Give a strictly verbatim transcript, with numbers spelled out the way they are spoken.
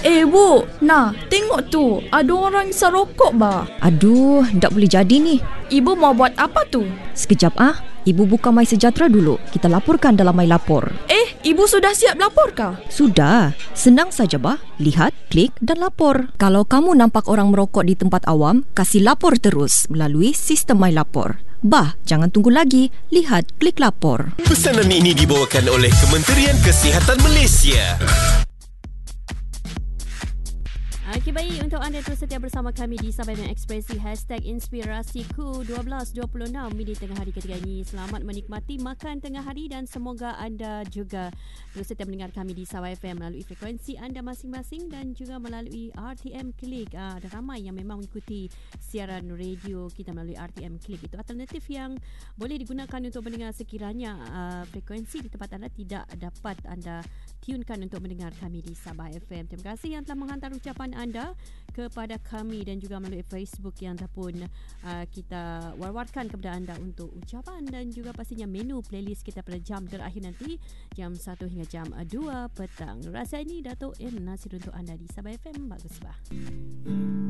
Eh Bu, nah tengok tu, ada orang isap rokok bah. Aduh, tak boleh jadi ni. Ibu mau buat apa tu? Sekejap ah, Ibu buka My Sejahtera dulu. Kita laporkan dalam My Lapor. Eh, Ibu sudah siap lapor kah? Sudah, senang saja bah. Lihat, klik dan lapor. Kalau kamu nampak orang merokok di tempat awam, kasih lapor terus melalui sistem My Lapor. Bah, jangan tunggu lagi. Lihat, klik lapor. Pesanan ini dibawakan oleh Kementerian Kesihatan Malaysia. Okey, baik, untuk anda terus setia bersama kami di Sabah dan Ekspresi Hashtag Inspirasiku dua belas dua puluh enam di tengah hari ketiga ini. Selamat menikmati makan tengah hari dan semoga anda juga terus setia mendengar kami di Sabah F M melalui frekuensi anda masing-masing dan juga melalui R T M Klik. Ah, ada ramai yang memang mengikuti siaran radio kita melalui R T M Klik. Itu alternatif yang boleh digunakan untuk mendengar sekiranya uh, frekuensi di tempat anda tidak dapat anda tunekan untuk mendengar kami di Sabah F M. Terima kasih yang telah menghantar ucapan anda kepada kami dan juga melalui Facebook yang dah pun uh, kita war-warkan kepada anda untuk ucapan dan juga pastinya menu playlist kita pada jam terakhir nanti jam satu hingga jam dua petang. Rasa ini Dato' M Nasir untuk anda di Sabah F M. Bagus bah.